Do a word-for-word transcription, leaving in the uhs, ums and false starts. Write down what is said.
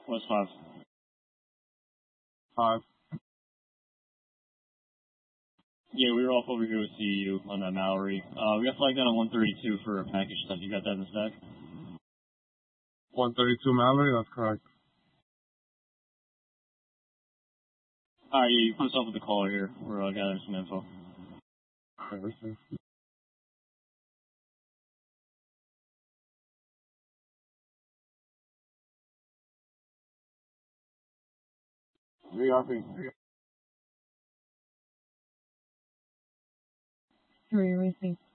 What's five? Five. Yeah, we were off over here with C E U on that Mallory. Uh, we got flagged down on one thirty-two for a package stuff. You got that in the stack? one thirty-two Mallory, that's correct. Alright, yeah, you put us off with the caller here. We're uh, gathering some info. Alright, listen. V R P. Three, receive.